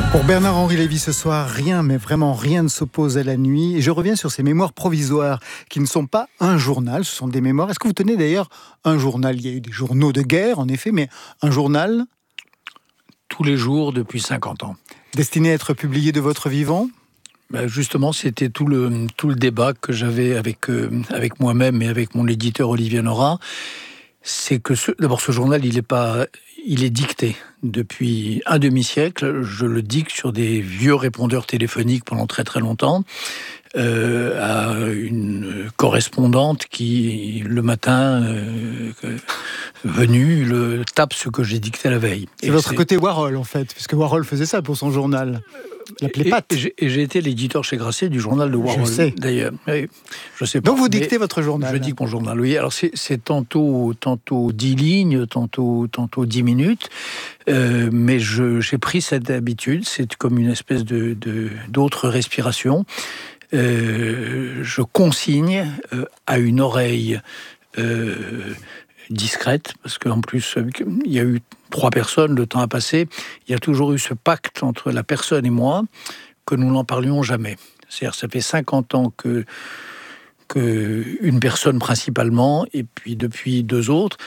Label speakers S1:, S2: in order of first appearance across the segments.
S1: Pour Bernard-Henri Lévy ce soir, rien, mais vraiment rien ne s'oppose à la nuit. Et je reviens sur ces mémoires provisoires qui ne sont pas un journal, ce sont des mémoires. Est-ce que vous tenez d'ailleurs un journal ? Il y a eu des journaux de guerre, en effet, mais un journal
S2: tous les jours depuis 50 ans.
S1: Destiné à être publié de votre vivant ?
S2: Justement, c'était tout le débat que j'avais avec moi-même et avec mon éditeur Olivier Nora. C'est que d'abord ce journal, il est dicté depuis un demi-siècle. Je le dicte sur des vieux répondeurs téléphoniques pendant très très longtemps à une correspondante qui, le matin venu, tape ce que j'ai dicté la veille.
S1: C'est votre côté Warhol en fait, puisque Warhol faisait ça pour son journal.
S2: Et j'ai été l'éditeur chez Grasset du journal de Warhol.
S1: Je sais.
S2: D'ailleurs. Oui, je sais pas.
S1: Donc vous dictez votre journal.
S2: Je dicte mon journal, oui. Alors c'est tantôt 10 lignes, tantôt 10 minutes. Mais j'ai pris cette habitude. C'est comme une espèce d'autre respiration. Je consigne à une oreille discrète, parce qu'en plus, il y a eu 3 personnes, le temps a passé, il y a toujours eu ce pacte entre la personne et moi, que nous n'en parlions jamais. C'est-à-dire, ça fait 50 ans que une personne principalement, et puis depuis 2 autres,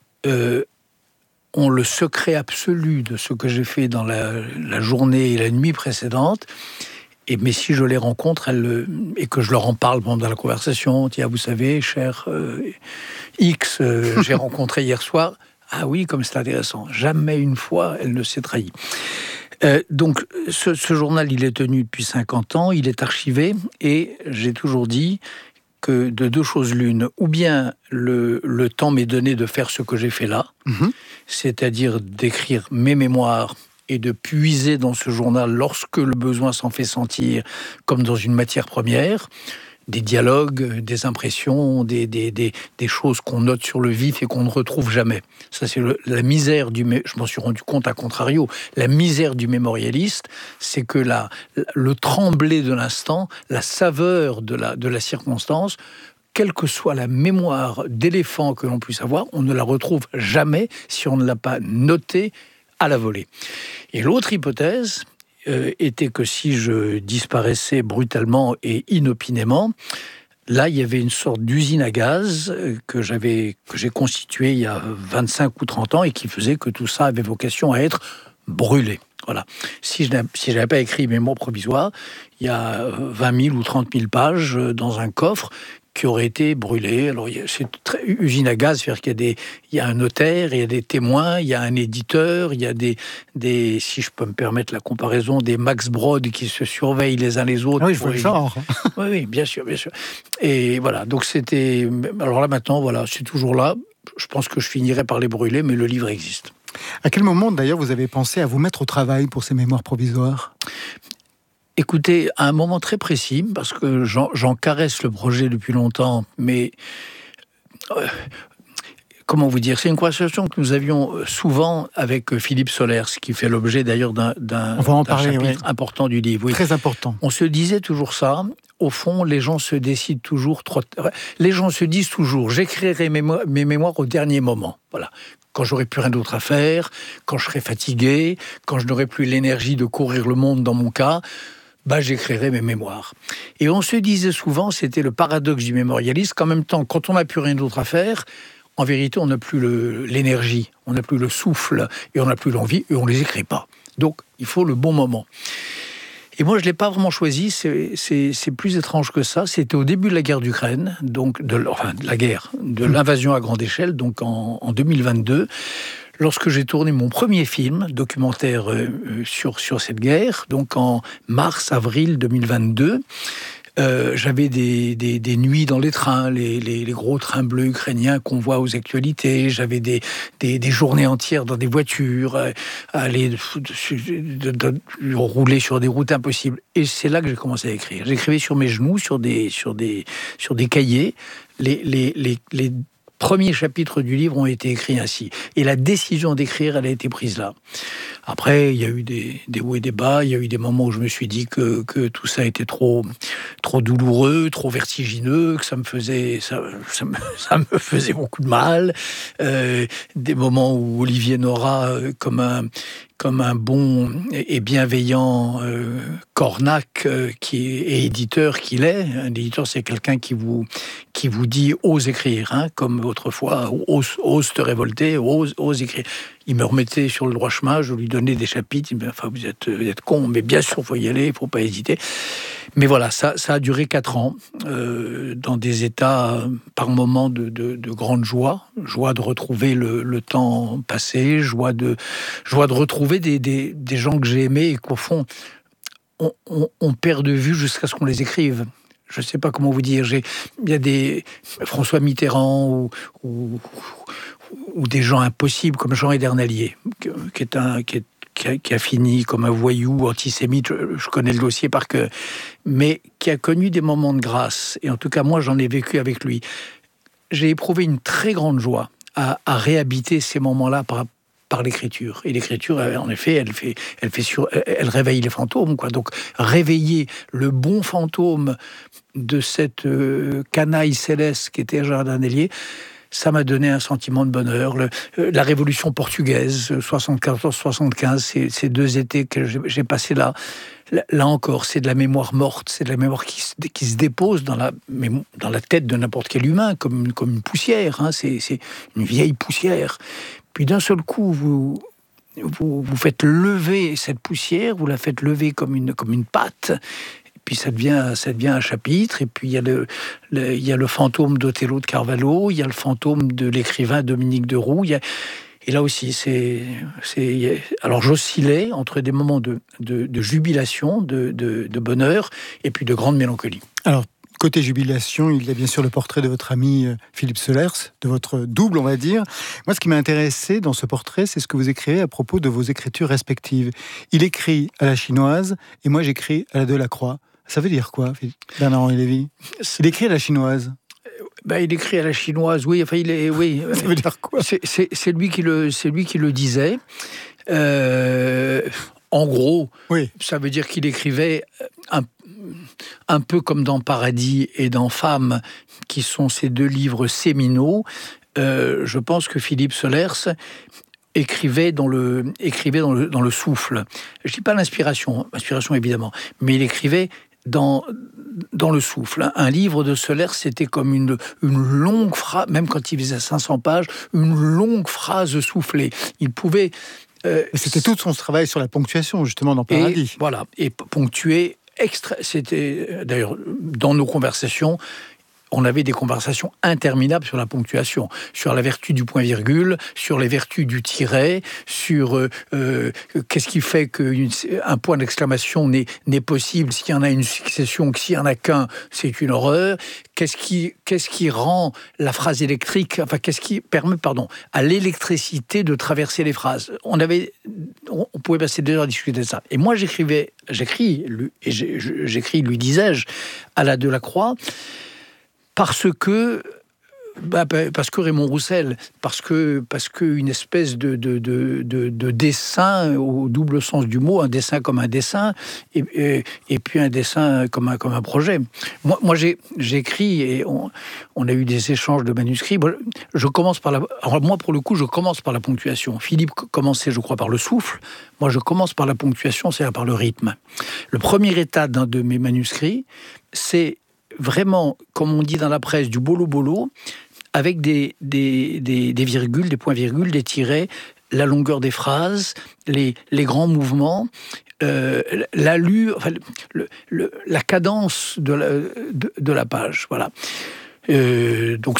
S2: ont le secret absolu de ce que j'ai fait dans la journée et la nuit précédente. Mais si je les rencontre, et que je leur en parle pendant la conversation, tiens, vous savez, cher X, j'ai rencontré hier soir. Ah oui, comme c'est intéressant. Jamais une fois, elle ne s'est trahie. Donc, ce journal, il est tenu depuis 50 ans, il est archivé, et j'ai toujours dit que de 2 choses l'une, ou bien le temps m'est donné de faire ce que j'ai fait là, c'est-à-dire d'écrire mes mémoires et de puiser dans ce journal lorsque le besoin s'en fait sentir, comme dans une matière première, des dialogues, des impressions, des choses qu'on note sur le vif et qu'on ne retrouve jamais. Ça, c'est la misère je m'en suis rendu compte à contrario, la misère du mémorialiste, c'est que le tremblé de l'instant, la saveur de la circonstance, quelle que soit la mémoire d'éléphant que l'on puisse avoir, on ne la retrouve jamais si on ne l'a pas notée à la volée. Et l'autre hypothèse était que si je disparaissais brutalement et inopinément, là, il y avait une sorte d'usine à gaz que j'ai constituée il y a 25 ou 30 ans et qui faisait que tout ça avait vocation à être brûlé. Voilà. Si je n'avais pas écrit Mémoires provisoires, il y a 20 000 ou 30 000 pages dans un coffre qui aurait été brûlé. Alors, c'est très usine à gaz, c'est-à-dire qu'il y a un notaire, il y a des témoins, il y a un éditeur, il y a des si je peux me permettre la comparaison, des Max Brod qui se surveillent les uns les autres.
S1: Ah oui, je vois le genre.
S2: Oui, bien sûr, bien sûr. Et voilà, donc c'était... Alors là, maintenant, voilà, c'est toujours là. Je pense que je finirai par les brûler, mais le livre existe.
S1: À quel moment, d'ailleurs, vous avez pensé à vous mettre au travail pour ces mémoires provisoires ?
S2: Écoutez, à un moment très précis, parce que j'en caresse le projet depuis longtemps, mais comment vous dire, c'est une conversation que nous avions souvent avec Philippe Solers, qui fait l'objet d'ailleurs d'un chapitre important du livre. Oui.
S1: Très important.
S2: On se disait toujours ça. Au fond, les gens se décident toujours les gens se disent toujours, j'écrirai mes mémoires au dernier moment. Voilà. Quand j'aurai plus rien d'autre à faire, quand je serai fatigué, quand je n'aurai plus l'énergie de courir le monde dans mon cas, j'écrirai mes mémoires. Et on se disait souvent, c'était le paradoxe du mémorialiste, qu'en même temps, quand on n'a plus rien d'autre à faire, en vérité, on n'a plus l'énergie, on n'a plus le souffle, et on n'a plus l'envie, et on ne les écrit pas. Donc, il faut le bon moment. Et moi, je ne l'ai pas vraiment choisi, c'est plus étrange que ça. C'était au début de la guerre d'Ukraine, donc de l'invasion à grande échelle, donc en 2022, lorsque j'ai tourné mon premier film documentaire sur cette guerre, donc en mars-avril 2022. J'avais des nuits dans les trains, les gros trains bleus ukrainiens qu'on voit aux actualités. J'avais des journées entières dans des voitures, rouler sur des routes impossibles. Et c'est là que j'ai commencé à écrire. J'écrivais sur mes genoux, sur des cahiers. Les premiers chapitres du livre ont été écrits ainsi. Et la décision d'écrire, elle a été prise là. Après, il y a eu des hauts et des bas. Il y a eu des moments où je me suis dit que tout ça était trop douloureux, trop vertigineux, que ça me faisait beaucoup de mal. Des moments où Olivier Nora, comme comme un bon et bienveillant cornac et éditeur qu'il est. Un éditeur, c'est quelqu'un qui vous dit « ose écrire hein, », comme autrefois « ose te révolter, ose écrire ». Il me remettait sur le droit chemin, je lui donnais des chapitres, il me disait « enfin, vous êtes con, mais bien sûr, il faut y aller, il ne faut pas hésiter ». Mais voilà, ça a duré 4 ans, dans des états par moments de grande joie de retrouver le temps passé, joie de retrouver des gens que j'ai aimés et qu'au fond, on perd de vue jusqu'à ce qu'on les écrive. Je ne sais pas comment vous dire. Il y a des François Mitterrand ou des gens impossibles comme Jean Edernalier, qui a fini comme un voyou antisémite, je connais le dossier par cœur, mais qui a connu des moments de grâce. Et en tout cas, moi, j'en ai vécu avec lui. J'ai éprouvé une très grande joie à réhabiter ces moments-là par l'écriture. Et l'écriture, en effet, elle réveille les fantômes, quoi. Donc, réveiller le bon fantôme de cette canaille céleste qui était Jean Edernalier, ça m'a donné un sentiment de bonheur. La Révolution portugaise, 74-75, ces 2 étés que j'ai passés là. Là encore, c'est de la mémoire morte, c'est de la mémoire qui se dépose dans la tête de n'importe quel humain, comme une poussière. Hein, c'est une vieille poussière. Puis d'un seul coup, vous faites lever cette poussière, vous la faites lever comme une pâte. Puis ça devient un chapitre, et puis il y a le fantôme d'Othello de Carvalho, il y a le fantôme de l'écrivain Dominique de Roux, et là aussi, alors j'oscillais entre des moments de jubilation, de bonheur, et puis de grande mélancolie.
S1: Alors, côté jubilation, il y a bien sûr le portrait de votre ami Philippe Solers, de votre double, on va dire. Moi, ce qui m'a intéressé dans ce portrait, c'est ce que vous écrivez à propos de vos écritures respectives. Il écrit à la chinoise, et moi j'écris à la Delacroix. Ça veut dire quoi, Bernard-Henri Lévy? Il écrit à la chinoise.
S2: Il écrit à la chinoise, oui. Enfin, oui.
S1: Ça veut dire quoi?
S2: C'est lui qui le disait. En gros, oui. Ça veut dire qu'il écrivait un peu comme dans Paradis et dans Femmes, qui sont ces 2 livres séminaux. Je pense que Philippe Solers écrivait dans le souffle. Je dis pas l'inspiration évidemment, mais il écrivait dans le souffle. Un livre de Solers, c'était comme une longue phrase, même quand il faisait 500 pages, une longue phrase soufflée. Il pouvait...
S1: c'était tout son travail sur la ponctuation, justement, dans Paradis.
S2: Et ponctuer c'était d'ailleurs dans nos conversations. On avait des conversations interminables sur la ponctuation, sur la vertu du point-virgule, sur les vertus du tiret, sur qu'est-ce qui fait qu'un point d'exclamation n'est possible s'il y en a une succession, que s'il n'y en a qu'un, c'est une horreur. Qu'est-ce qui rend la phrase électrique, enfin, qu'est-ce qui permet, à l'électricité de traverser les phrases. On pouvait passer 2 heures à discuter de ça. Et moi, j'écris, lui disais-je, à la Delacroix, parce que Raymond Roussel, parce que une espèce de dessin au double sens du mot, un dessin comme un dessin, et puis un dessin comme un projet. Moi j'écris et on a eu des échanges de manuscrits. Alors moi pour le coup je commence par la ponctuation. Philippe commençait je crois par le souffle. Moi je commence par la ponctuation, c'est-à-dire par le rythme. Le premier état d'un de mes manuscrits, c'est vraiment, comme on dit dans la presse, du bolo-bolo, avec des virgules, des points-virgules, des tirets, la longueur des phrases, les grands mouvements, l'allure, enfin, la cadence de la page. Voilà. Donc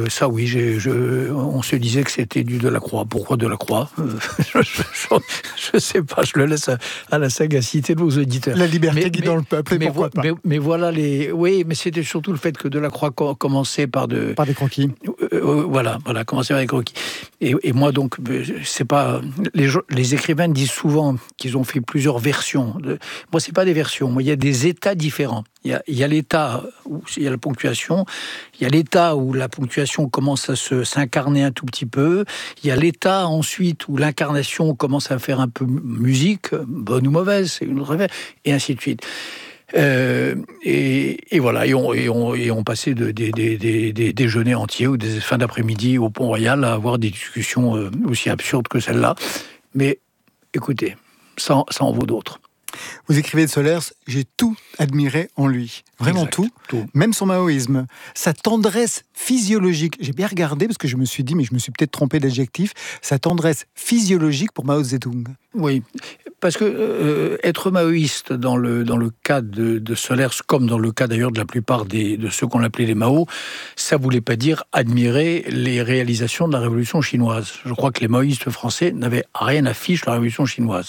S2: on se disait que c'était du Delacroix. Pourquoi Delacroix? Je sais pas, je le laisse à la sagacité de vos auditeurs.
S1: La liberté guide dans le peuple, et pourquoi pas.
S2: Mais voilà oui, mais c'était surtout le fait que Delacroix commençait par des
S1: croquis.
S2: Voilà, commençait par des croquis. Et moi donc, c'est pas les écrivains disent souvent qu'ils ont fait plusieurs versions. Moi, c'est pas des versions. Moi, il y a des états différents. Il y a l'état où il y a la ponctuation, il y a l'état où la ponctuation commence à s'incarner un tout petit peu, il y a l'état ensuite où l'incarnation commence à faire un peu musique, bonne ou mauvaise, c'est une autre affaire, et ainsi de suite. Et voilà, et on passait des déjeuners entiers ou des fins d'après-midi au Pont-Royal à avoir des discussions aussi absurdes que celle-là. Mais écoutez, ça en vaut d'autres.
S1: Vous écrivez de Solers, j'ai tout admiré en lui. Vraiment
S2: Exact, tout.
S1: Même son maoïsme. Sa tendresse physiologique. J'ai bien regardé parce que je me suis dit, mais je me suis peut-être trompé d'adjectif. Sa tendresse physiologique pour Mao Zedong.
S2: Oui, parce que être maoïste dans le cas de Solers, comme dans le cas d'ailleurs de la plupart de ceux qu'on appelait les Mao, ça voulait pas dire admirer les réalisations de la Révolution chinoise. Je crois que les maoïstes français n'avaient rien à fiche de la Révolution chinoise.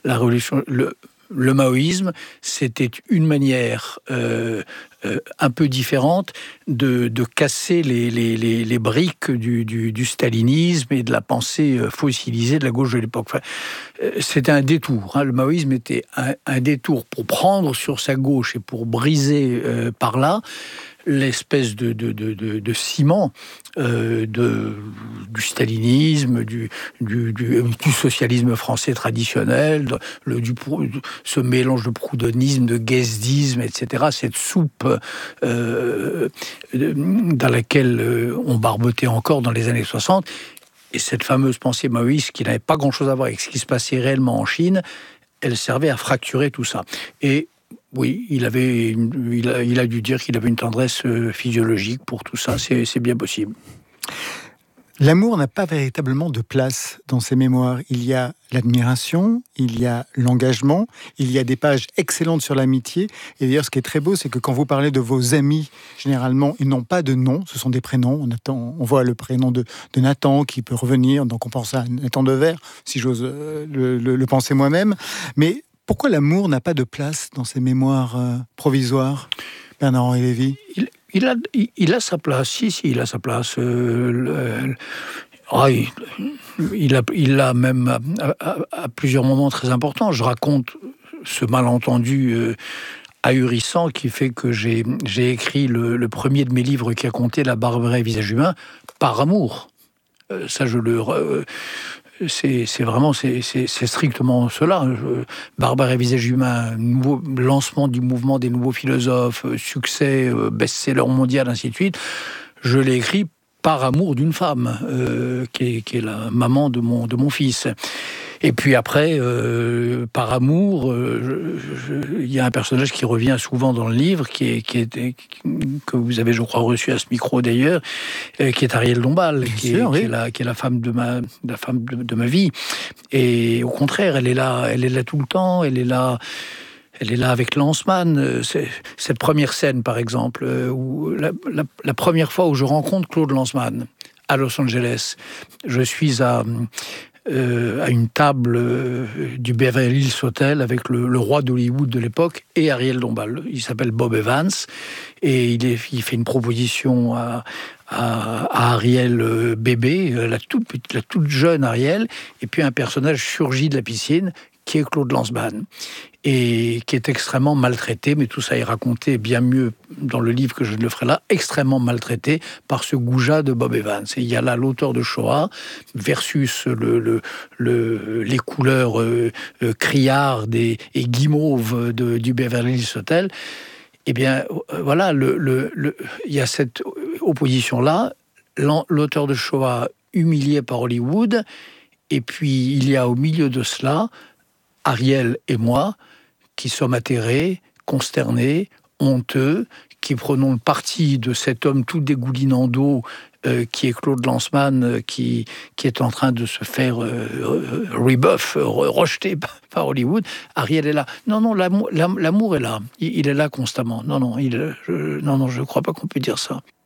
S2: Le maoïsme, c'était une manière un peu différente de casser les briques du stalinisme et de la pensée fossilisée de la gauche de l'époque. Enfin, c'était un détour. Le maoïsme était un détour pour prendre sur sa gauche et pour briser par là l'espèce de ciment du stalinisme, du socialisme français traditionnel, ce mélange de proudhonisme, de guesdisme, etc. Cette soupe dans laquelle on barbotait encore dans les années 60. Et cette fameuse pensée maoïste qui n'avait pas grand-chose à voir avec ce qui se passait réellement en Chine, elle servait à fracturer tout ça. Et oui, il a dû dire qu'il avait une tendresse physiologique pour tout ça, c'est bien possible.
S1: L'amour n'a pas véritablement de place dans ses mémoires. Il y a l'admiration, il y a l'engagement, il y a des pages excellentes sur l'amitié. Et d'ailleurs, ce qui est très beau, c'est que quand vous parlez de vos amis, généralement, ils n'ont pas de nom, ce sont des prénoms. On voit le prénom de Nathan qui peut revenir, donc on pense à Nathan Devers, si j'ose le penser moi-même. Mais pourquoi l'amour n'a pas de place dans ces mémoires provisoires, Bernard-Henri Lévy ?
S2: Il a sa place, si, il a sa place. Il l'a même à plusieurs moments très importants. Je raconte ce malentendu ahurissant qui fait que j'ai écrit le premier de mes livres qui a compté La Barbarie Visage Humain par amour. Ça, c'est strictement cela. Barbare et visage humain, lancement du mouvement des nouveaux philosophes, succès, best-seller mondial, ainsi de suite. Je l'ai écrit par amour d'une femme, qui est la maman de mon fils. Et puis après, par amour, il y a un personnage qui revient souvent dans le livre, que vous avez, je crois, reçu à ce micro d'ailleurs, qui est Ariel Dombal, qui est la femme de ma vie. Et au contraire, elle est là tout le temps, elle est là avec Lanzmann. Cette première scène, par exemple, où la première fois où je rencontre Claude Lanzmann à Los Angeles, je suis à une table du Beverly Hills Hotel avec le roi d'Hollywood de l'époque et Ariel Dombal. Il s'appelle Bob Evans et il fait une proposition à Ariel bébé, la toute jeune Ariel, et puis un personnage surgit de la piscine qui est Claude Lanzmann et qui est extrêmement maltraité, mais tout ça est raconté bien mieux dans le livre que je ne le ferai là, extrêmement maltraité par ce goujat de Bob Evans. Et il y a là l'auteur de Shoah versus les couleurs criardes et guimauves du Beverly Hills Hotel. Eh bien, voilà, il y a cette opposition-là, l'auteur de Shoah humilié par Hollywood, et puis il y a au milieu de cela Ariel et moi, qui sommes atterrés, consternés, honteux, qui prenons le parti de cet homme tout dégoulinant d'eau qui est Claude Lanzmann, qui est en train de se faire rejeter par Hollywood. Ariel est là. Non, l'amour est là. Il est là constamment. Non, je ne crois pas qu'on peut dire ça.